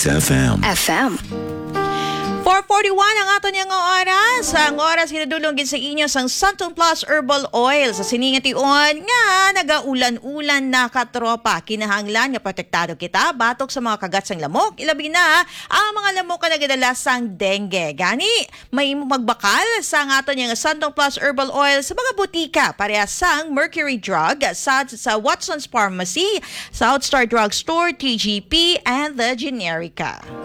Kiss FM. 4:41 ang ato niyang oras. Ang oras hinadulong sa inyo sang Santon Plus Herbal Oil. Sa siningatiun nga, nagaulan-ulan na katropa. Kinahanglan nga protektado kita, batok sa mga kagat sang lamok. Ilabi na ang mga lamok ka nagadala sang dengue. Gani, may magbakal sa ato niyang Santon Plus Herbal Oil sa mga butika. Pareha sang Mercury Drug, sa Watson's Pharmacy, South Star Drug Store, TGP, and the Generica.